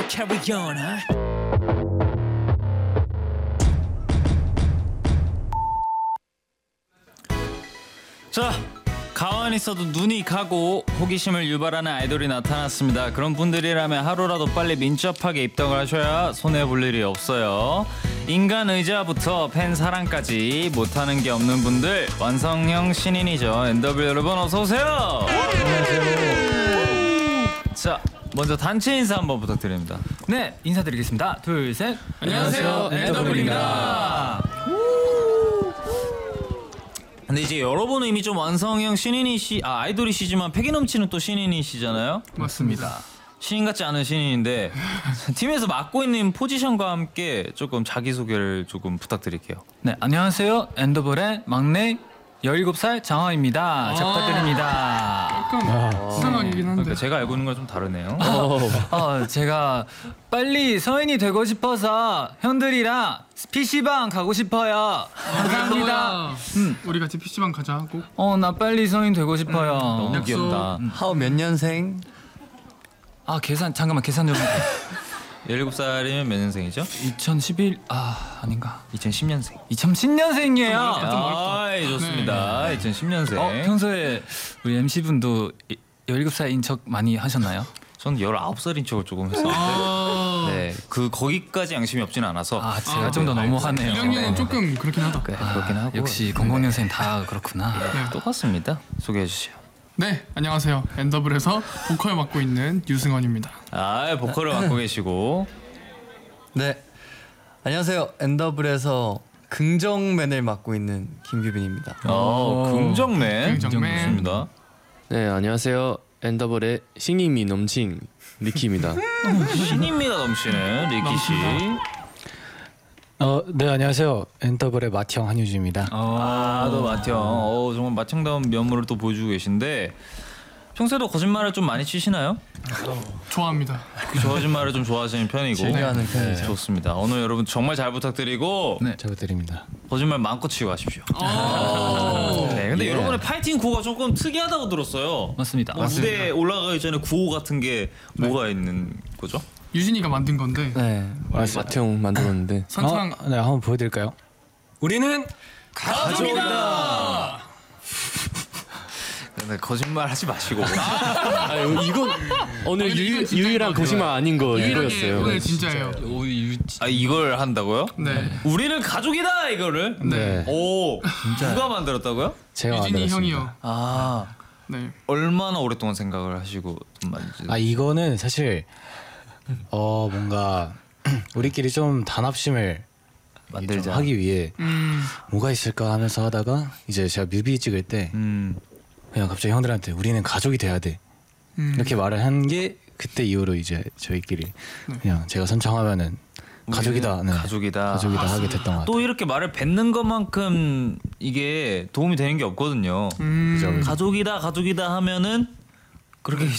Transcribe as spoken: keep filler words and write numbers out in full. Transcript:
carry on, huh? 자, 가만히 있어도 눈이 가고 호기심을 유발하는 아이돌이 나타났습니다. 그런 분들이라면 하루라도 빨리 민첩하게 입덕을 하셔야 손해볼 일이 없어요. 인간 의자부터 팬 사랑까지 못하는 게 없는 분들, 완성형 신인이죠. 엔더블유 여러분 어서오세요. 안녕하세요. 자, 먼저 단체 인사 한번 부탁드립니다. 네, 인사드리겠습니다. 둘, 셋. 안녕하세요, 엔더블유입니다. 근데 이제 여러분은 이미 좀 완성형 신인이시, 아 아이돌이시지만 패기 넘치는 또 신인이시잖아요. 맞습니다. 신인 같지 않은 신인인데 팀에서 맡고 있는 포지션과 함께 조금 자기소개를 조금 부탁드릴게요. 네, 안녕하세요. 엔더볼의 막내 열일곱 살 장화입니다. 잘 부탁드립니다. 약간 수상하긴 한데. 그러니까 제가 알고 있는 건 좀 다르네요. 어, 제가 빨리 성인이 되고 싶어서 형들이랑 피시방 가고 싶어요. 감사합니다. 음. 우리 같이 피시방 가자 하고. 어, 나 빨리 성인 되고 싶어요. 너무 약속. 귀엽다. 하우 몇 년생? 아, 계산 잠깐만 계산 좀. 열일곱 살이면 몇 년생이죠? 이천십일 아 아닌가? 이천십 년생. 이천십 년생이에요. 아, 좋습니다. 이천십 년생. 어, 평소에 우리 엠씨 분도 열일곱 살인 척 많이 하셨나요? 전 열아홉 살인 척을 조금 했었는데 아. 네, 그 거기까지 양심이 없진 않아서 아, 제가 아, 좀 더 너무하네요. 일 학년은 조금 그렇긴 하다. 네, 그렇긴 하고 역시 공공년생 다 그렇구나. 네. 똑같습니다. 소개해 주세요. 네, 안녕하세요. 엔더블에서 보컬 맡고 있는 유승원입니다. 아, 보컬을 맡고 계시고 네. 안녕하세요. 엔더블에서 긍정맨을 맡고 있는 김규빈입니다. 어, 긍정맨. 긍정맨. 좋습니다. 네, 안녕하세요. 엔더블의 신임이 넘친 리키입니다. 신임미가 넘치는 리키 씨. 어, 네 안녕하세요. 엔더블의 마티형 한유주입니다. 아, 또 마티형. 어, 정말 마청다운 면모를 또 보여주고 계신데 평소에도 거짓말을 좀 많이 치시나요? 좋아합니다. 그 거짓말을 좀 좋아하시는 편이고. 즐겨하는 편이죠. 좋습니다. 오늘 여러분 정말 잘 부탁드리고 네. 잘 부탁드립니다. 거짓말 마음껏 치고 가십시오. 오. 네, 근데 예. 여러분의 파이팅 구호가 조금 특이하다고 들었어요. 맞습니다. 뭐 무대에 올라가기 전에 구호 같은 게 네. 뭐가 있는 거죠? 유진이가 만든 건데. 네. 마태형 만들었는데 선창 어, 네 한번 보여드릴까요? 우리는 가족이다. 근데 거짓말 하지 마시고. 아, 이건 오늘 이건 유, 진짜인 유일한 것 같아요. 거짓말 아닌 거 유일하게 이거였어요. 오늘 진짜예요. 아, 이걸 한다고요? 네. 우리는 가족이다 이거를. 네. 오, 누가 만들었다고요? 제가 유진이 만들었습니다. 형이요. 아, 네. 얼마나 오랫동안 생각을 하시고 좀 만지. 아 이거는 사실 어 뭔가 우리끼리 좀 단합심을 만들자. 좀 하기 위해 음. 뭐가 있을까 하면서 하다가 이제 제가 뮤비 찍을 때 음, 그냥 갑자기 형들한테 우리는 가족이 돼야 돼 음. 이렇게 말을 한 게 그때 이후로 이제 저희끼리 그냥 제가 선창하면은 가족이다, 네. 가족이다. 가족이다 하게 됐던 것 같아요. 또 이렇게 말을 뱉는 것만큼 이게 도움이 되는 게 없거든요. 음. 그죠, 그죠. 가족이다, 가족이다 하면은 그렇게